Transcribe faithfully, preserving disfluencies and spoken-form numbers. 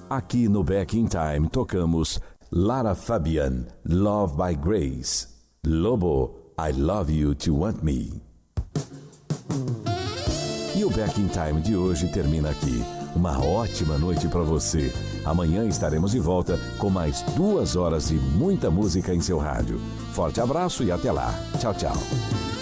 Aqui no Back in Time tocamos Lara Fabian, Love by Grace. Lobo, I Love You to Want Me. E o Back in Time de hoje termina aqui. Uma ótima noite para você. Amanhã estaremos de volta com mais duas horas de muita música em seu rádio. Forte abraço e até lá. Tchau, tchau.